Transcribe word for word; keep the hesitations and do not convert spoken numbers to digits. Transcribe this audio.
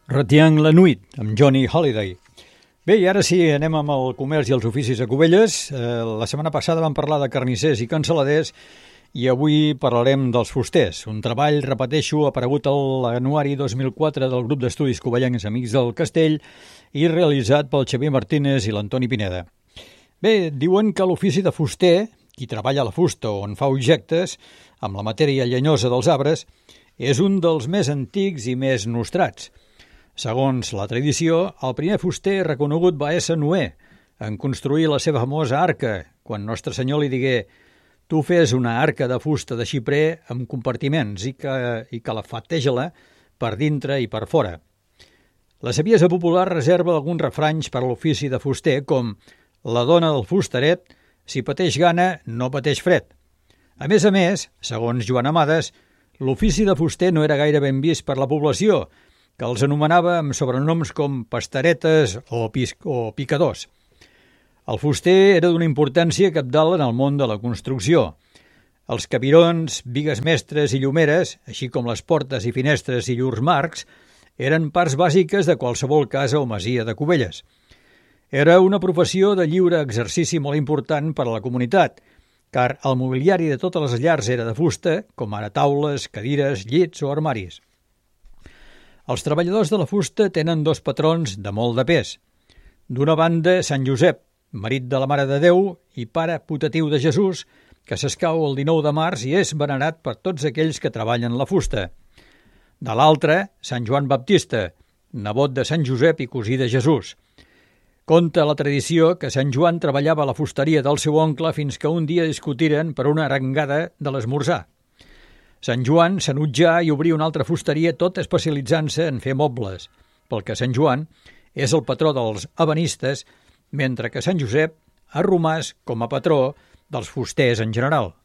Retiang la Nuit, amb Johnny Holiday. Bé, i ara sí, anem amb el comerç i els oficis a Cubelles. Eh, la setmana passada vam parlar de carnissers i cansaladers i avui parlarem dels fusters. Un treball, repeteixo, aparegut a l'anuari dos mil quatre del grup d'estudis covellencs Amics del Castell i realitzat pel Xavier Martínez i l'Antoni Pineda. Bé, diuen que l'ofici de fuster, qui treballa la fusta o en fa objectes, amb la matèria llenyosa dels arbres, és un dels més antics i més nostrats. Segons la tradició, el primer fuster reconegut va ésser Noé, en construir la seva famosa arca, quan Nostre Senyor li digué «Tu fes una arca de fusta de xiprer amb compartiments i que, i que la fatege-la per dintre i per fora». La saviesa popular reserva alguns refranys per a l'ofici de fuster, com «La dona del fusteret, si pateix gana, no pateix fred». A més a més, segons Joan Amades, l'ofici de fuster no era gaire ben vist per la població, que els anomenava amb sobrenoms com pasteretes o, pis o picadors. El fuster era d'una importància cabdal en el món de la construcció. Els cabirons, bigues mestres i llumeres, així com les portes i finestres i llurs marcs, eren parts bàsiques de qualsevol casa o masia de Cubelles. Era una professió de lliure exercici molt important per a la comunitat, car el mobiliari de totes les llars era de fusta, com ara taules, cadires, llits o armaris. Els treballadors de la fusta tenen dos patrons de molt de pes. D'una banda, Sant Josep, marit de la Mare de Déu i pare putatiu de Jesús, que s'escau el dinou de març i és venerat per tots aquells que treballen la fusta. De l'altra, Sant Joan Baptista, nebot de Sant Josep i cosí de Jesús. Conta la tradició que Sant Joan treballava a la fusteria del seu oncle fins que un dia discutiren per una arengada de l'esmorzar. Sant Joan s'enutjà i obrí una altra fusteria, tot especialitzant-se en fer mobles, pel que Sant Joan és el patró dels ebenistes, mentre que Sant Josep ha romàs com a patró dels fusters en general.